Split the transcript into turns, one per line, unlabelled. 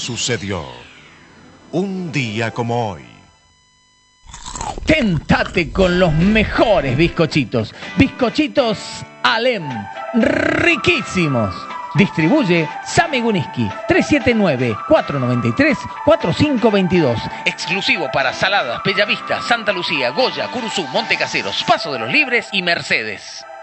sucedió. Un día como hoy.
Tentate con los mejores bizcochitos. Bizcochitos Alem. Riquísimos. Distribuye Sami Guniski. 379-493-4522. Exclusivo para Saladas, Bellavista, Santa Lucía, Goya, Curuzú, Montecaseros, Paso de los Libres y Mercedes.